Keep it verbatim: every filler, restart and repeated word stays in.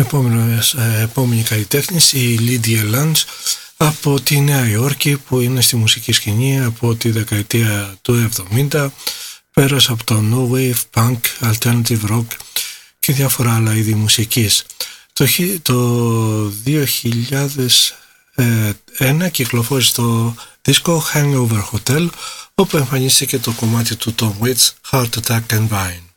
Επόμενος, επόμενη καλλιτέχνης, η Lydia Lunch από τη Νέα Υόρκη, που είναι στη μουσική σκηνή από τη δεκαετία του εβδομήντα. Πέρασε από το No Wave, Punk, Alternative Rock και διάφορα άλλα είδη μουσικής. Το, το δύο χιλιάδες ένα κυκλοφόρησε το δίσκο Hangover Hotel, όπου εμφανίστηκε το κομμάτι του Tom Waits, Heart Attack and Vine.